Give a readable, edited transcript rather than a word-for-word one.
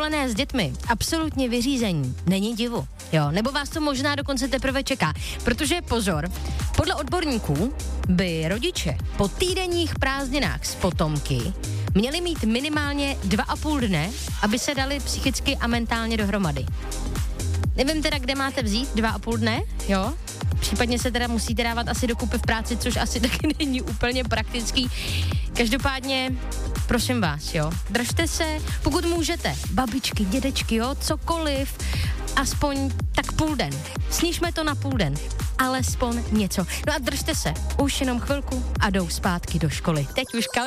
dovolené s dětmi absolutně vyřízení, není divu, jo, nebo vás to možná dokonce teprve čeká, protože pozor, podle odborníků by rodiče po týdenních prázdninách s potomky měli mít minimálně 2,5 dne, aby se dali psychicky a mentálně dohromady. Nevím teda, kde máte vzít 2,5 dne, jo? Případně se teda musíte dávat asi dokupy v práci, což asi taky není úplně praktický. Každopádně, prosím vás, jo, držte se, pokud můžete, babičky, dědečky, jo, cokoliv, aspoň tak půl den. Snížme to na půl den, alespoň něco. No a držte se, už jenom chvilku a jdou zpátky do školy. Teď už